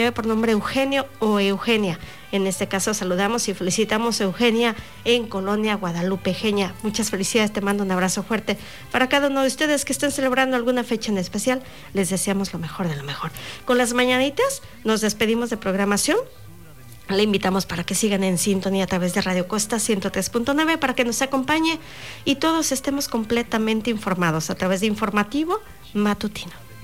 lleve por nombre Eugenio o Eugenia. En este caso saludamos y felicitamos a Eugenia en Colonia Guadalupejeña. Muchas felicidades, te mando un abrazo fuerte. Para cada uno de ustedes que estén celebrando alguna fecha en especial, les deseamos lo mejor de lo mejor. Con las mañanitas nos despedimos de programación. Le invitamos para que sigan en sintonía a través de Radio Costa 103.9 para que nos acompañe y todos estemos completamente informados a través de Informativo Matutino.